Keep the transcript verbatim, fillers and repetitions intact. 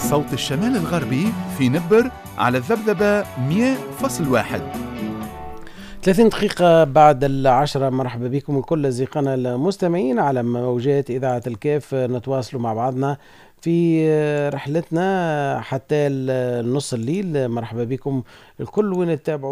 صوت الشمال الغربي في نبر على الذبذبة مئة فاصلة واحد. ثلاثين دقيقة بعد العشرة. مرحبا بكم من كل أصدقائنا المستمعين على موجات إذاعة الكاف. نتواصلوا مع بعضنا في رحلتنا حتى النص الليل. مرحبا بكم الكل وين تتابعوا